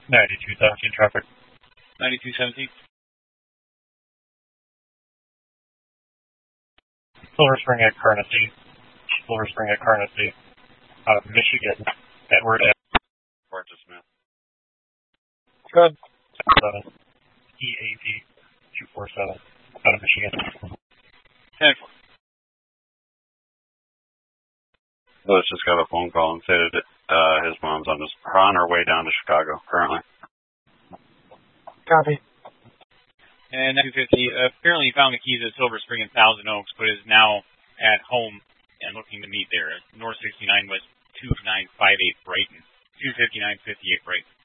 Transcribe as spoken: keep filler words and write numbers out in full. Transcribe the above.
ninety-two seventeen traffic. ninety-two seventeen. Silver Spring at Carnegie. Silver Spring at Carnegie. Out of Michigan. Edward at Georgia Smith. Good. seven. E A D two four seven. Out of Michigan. ten four. Let's just got a phone call and say that uh, his mom's on, his, on her way down to Chicago currently. Copy. And two fifty, uh, apparently he found the keys at Silver Spring and Thousand Oaks, but is now at home and looking to meet there at North sixty-nine West two nine five eight Brighton. two fifty-nine fifty-eight Brighton.